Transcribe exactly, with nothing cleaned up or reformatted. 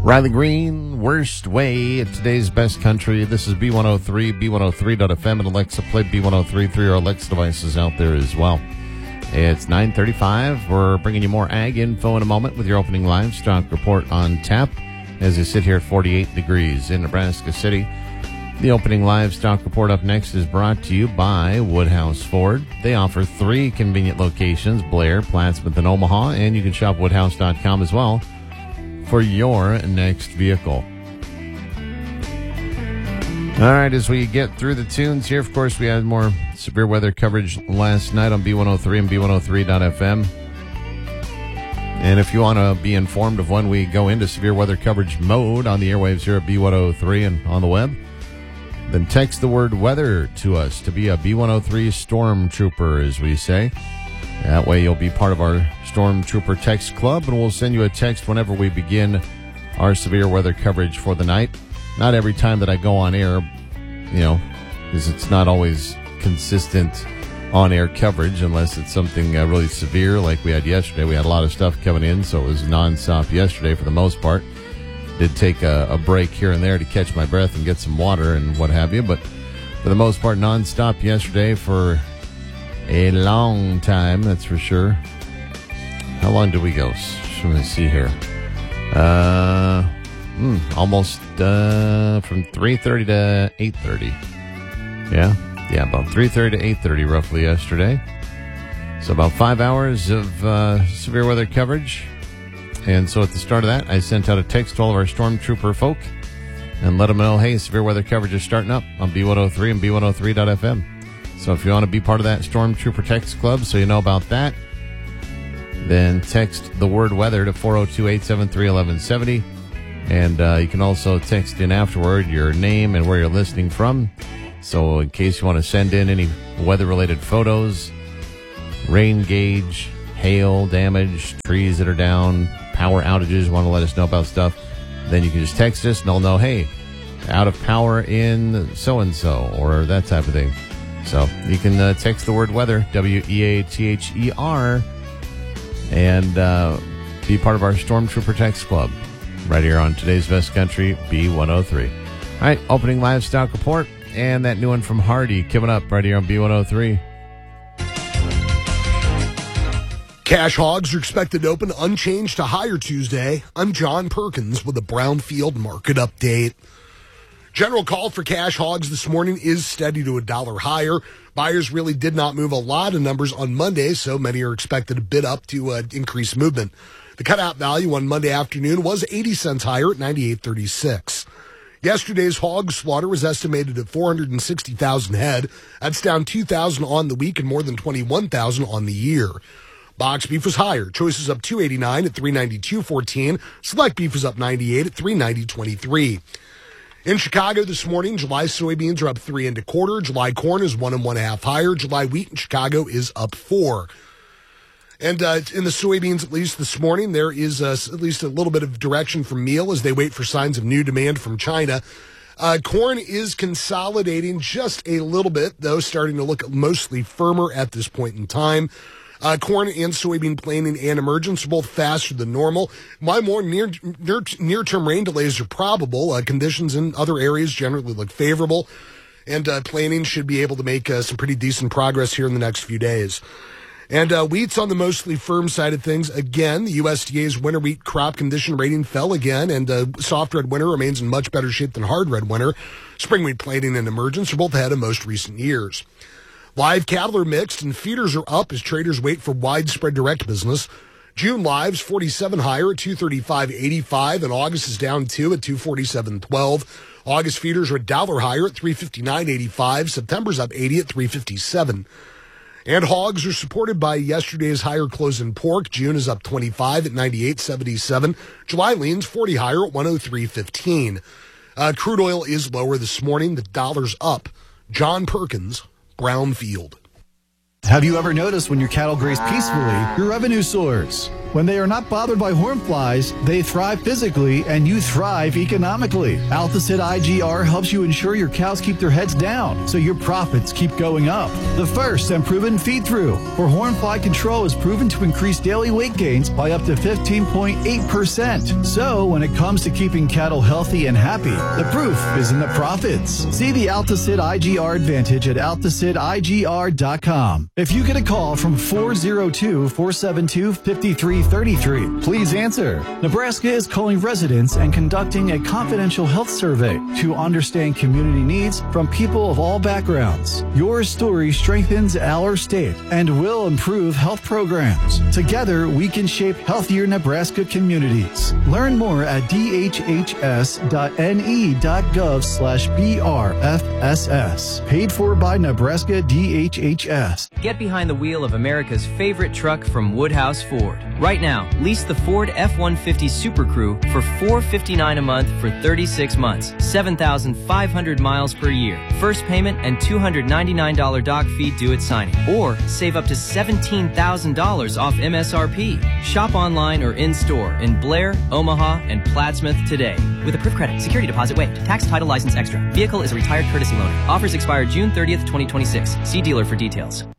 Riley Green, Worst Way at Today's Best Country. This is B one oh three, B one oh three dot F M, and Alexa play B one oh three through your Alexa devices out there as well. It's nine thirty-five. We're bringing you more ag info in a moment with your opening livestock report on tap as you sit here at forty-eight degrees in Nebraska City. The opening livestock report up next is brought to you by Woodhouse Ford. They offer three convenient locations, Blair, Plattsmouth, and Omaha, and you can shop woodhouse dot com as well for your next vehicle. All right, as we get through the tunes here, of course, we had more severe weather coverage last night on B one oh three and B one oh three dot F M. And if you want to be informed of when we go into severe weather coverage mode on the airwaves here at B one oh three and on the web, then text the word weather to us to be a B one oh three Stormtrooper, as we say. That way you'll be part of our Stormtrooper text club, and we'll send you a text whenever we begin our severe weather coverage for the night. Not every time that I go on air, you know, because it's not always consistent on-air coverage unless it's something uh, really severe like we had yesterday. We had a lot of stuff coming in, so it was nonstop yesterday for the most part. Did take a, a break here and there to catch my breath and get some water and what have you, but for the most part, nonstop yesterday for a long time, that's for sure. How long did we go? Let me see here. Uh, hmm, almost uh, from three thirty to eight thirty. Yeah, yeah, about three thirty to eight thirty roughly yesterday. So about five hours of uh, severe weather coverage. And so at the start of that, I sent out a text to all of our Stormtrooper folk and let them know, hey, severe weather coverage is starting up on B one oh three and B one oh three dot F M. So if you want to be part of that Stormtrooper text club so you know about that, then text the word weather to four oh two, eight seven three, one one seven oh. And uh, you can also text in afterward your name and where you're listening from. So in case you want to send in any weather-related photos, rain gauge, hail damage, trees that are down, power outages, want to let us know about stuff, then you can just text us and they'll know, hey, out of power in so-and-so, or that type of thing. So you can uh, text the word weather, W E A T H E R, and uh, be part of our Stormtrooper text club right here on Today's Best Country, B one oh three. All right, opening livestock report, and that new one from Hardy coming up right here on B one oh three. Cash hogs are expected to open unchanged to higher Tuesday. I'm John Perkins with a Brownfield market update. General call for cash hogs this morning is steady to a dollar higher. Buyers really did not move a lot of numbers on Monday, so many are expected to bid up to uh, increase movement. The cutout value on Monday afternoon was eighty cents higher at ninety-eight thirty-six. Yesterday's hog slaughter was estimated at four hundred sixty thousand head. That's down two thousand on the week and more than twenty-one thousand on the year. Box beef was higher. Choices up two eighty-nine at three ninety-two fourteen. Select beef was up ninety-eight at three ninety twenty-three. In Chicago this morning, July soybeans are up three and a quarter. July corn is one and one half higher. July wheat in Chicago is up four. And uh, in the soybeans, at least this morning, there is uh, at least a little bit of direction from meal as they wait for signs of new demand from China. Uh, corn is consolidating just a little bit, though, starting to look mostly firmer at this point in time. Uh, corn and soybean planting and emergence are both faster than normal. My more near, near, near-term rain delays are probable. Uh, conditions in other areas generally look favorable, and uh, planting should be able to make uh, some pretty decent progress here in the next few days. And uh, wheat's on the mostly firm side of things. Again, the U S D A's winter wheat crop condition rating fell again, and uh, soft red winter remains in much better shape than hard red winter. Spring wheat planting and emergence are both ahead of most recent years. Live cattle are mixed and feeders are up as traders wait for widespread direct business. June lives forty-seven higher at two thirty-five eighty-five, and August is down two at two forty-seven twelve. August feeders are a dollar higher at three fifty-nine eighty-five. September's up eighty at three fifty-seven. And hogs are supported by yesterday's higher close in pork. June is up twenty-five at ninety-eight seventy-seven. July leans forty higher at one oh three fifteen. Uh, crude oil is lower this morning. The dollar's up. John Perkins, Brownfield. Have you ever noticed when your cattle graze peacefully, your revenue soars? When they are not bothered by horn flies, they thrive physically and you thrive economically. Althacid I G R helps you ensure your cows keep their heads down so your profits keep going up. The first and proven feed-through for horn fly control is proven to increase daily weight gains by up to fifteen point eight percent. So when it comes to keeping cattle healthy and happy, the proof is in the profits. See the Althacid I G R advantage at althacid I G R dot com. If you get a call from four oh two, four seven two, five three three three, please answer. Nebraska is calling residents and conducting a confidential health survey to understand community needs from people of all backgrounds. Your story strengthens our state and will improve health programs. Together, we can shape healthier Nebraska communities. Learn more at d h h s dot n e dot gov slash b r f s s. Paid for by Nebraska D H H S. Get behind the wheel of America's favorite truck from Woodhouse Ford. Right now, lease the Ford F one fifty Super Crew for four hundred fifty-nine dollars a month for thirty-six months, seven thousand five hundred miles per year. First payment and two hundred ninety-nine dollars doc fee due at signing. Or save up to seventeen thousand dollars off M S R P. Shop online or in-store in Blair, Omaha, and Plattsmouth today. With approved credit, security deposit waived, tax, title, license extra. Vehicle is a retired courtesy loaner. Offers expire June thirtieth, twenty twenty-six. See dealer for details.